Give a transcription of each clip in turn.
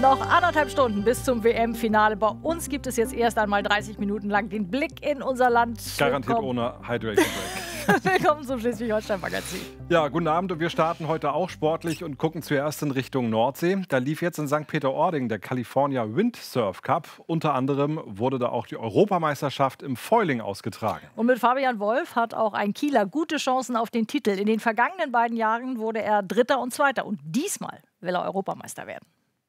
Noch 1,5 Stunden bis zum WM-Finale. Bei uns gibt es jetzt erst einmal 30 Minuten lang den Blick in unser Land. Garantiert ohne Hydration Break. Willkommen zum Schleswig-Holstein-Magazin. Ja, guten Abend. Und wir starten heute auch sportlich und gucken zuerst in Richtung Nordsee. Da lief jetzt in St. Peter-Ording der California Windsurf Cup. Unter anderem wurde da auch die Europameisterschaft im Foiling ausgetragen. Und mit Fabian Wolf hat auch ein Kieler gute Chancen auf den Titel. In den vergangenen beiden Jahren wurde er Dritter und Zweiter. Und diesmal will er Europameister werden.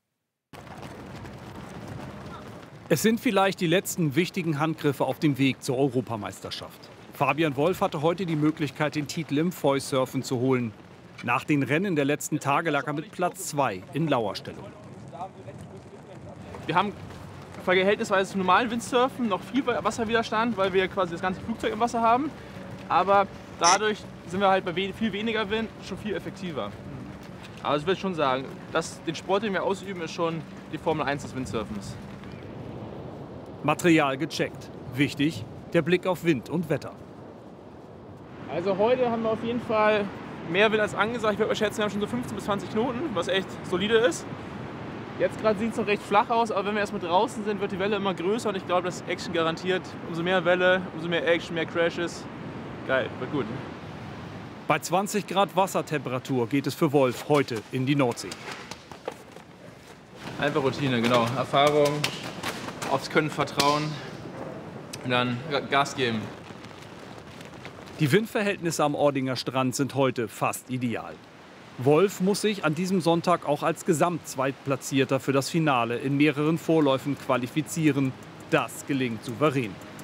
Es sind vielleicht die letzten wichtigen Handgriffe auf dem Weg zur Europameisterschaft. Fabian Wolf hatte heute die Möglichkeit, den Titel im Foil-Surfen zu holen. Nach den Rennen der letzten Tage lag er mit Platz 2 in Lauerstellung. Wir haben verhältnisweise zum normalen Windsurfen noch viel Wasserwiderstand, weil wir quasi das ganze Flugzeug im Wasser haben. Aber dadurch sind wir halt bei viel weniger Wind schon viel effektiver. Aber ich würde schon sagen, den Sport, den wir ausüben, ist schon die Formel 1 des Windsurfens. Material gecheckt. Wichtig, der Blick auf Wind und Wetter. Also heute haben wir auf jeden Fall mehr Wind als angesagt. Ich würde mal schätzen, wir haben schon so 15 bis 20 Knoten, was echt solide ist. Jetzt gerade sieht es noch recht flach aus, aber wenn wir erstmal draußen sind, wird die Welle immer größer und ich glaube, das ist Action garantiert. Umso mehr Welle, umso mehr Action, mehr Crashes. Geil, wird gut. Bei 20 Grad Wassertemperatur geht es für Wolf heute in die Nordsee. Einfach Routine, genau. Erfahrung, aufs Können vertrauen und dann Gas geben. Die Windverhältnisse am Ordinger Strand sind heute fast ideal. Wolf muss sich an diesem Sonntag auch als Gesamtzweitplatzierter für das Finale in mehreren Vorläufen qualifizieren. Das gelingt souverän.